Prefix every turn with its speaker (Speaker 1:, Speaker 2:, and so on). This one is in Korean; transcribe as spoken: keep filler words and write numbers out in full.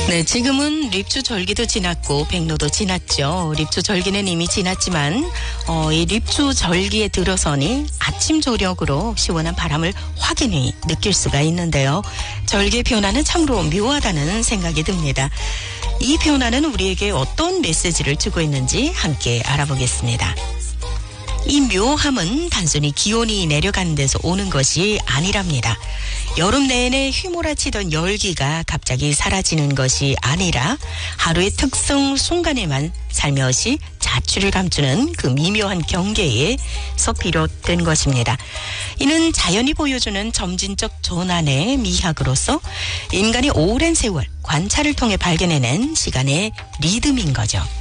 Speaker 1: 네, 지금은 립추절기도 지났고 백로도 지났죠. 립추절기는 이미 지났지만 어, 이 립추절기에 들어서니 아침 저녁으로 시원한 바람을 확연히 느낄 수가 있는데요. 절기의 변화는 참으로 묘하다는 생각이 듭니다. 이 변화는 우리에게 어떤 메시지를 주고 있는지 함께 알아보겠습니다. 이 묘함은 단순히 기온이 내려가는 데서 오는 것이 아니랍니다. 여름 내내 휘몰아치던 열기가 갑자기 사라지는 것이 아니라 하루의 특성 순간에만 살며시 자취를 감추는 그 미묘한 경계에서 비롯된 것입니다. 이는 자연이 보여주는 점진적 전환의 미학으로서 인간이 오랜 세월 관찰을 통해 발견해낸 시간의 리듬인 거죠.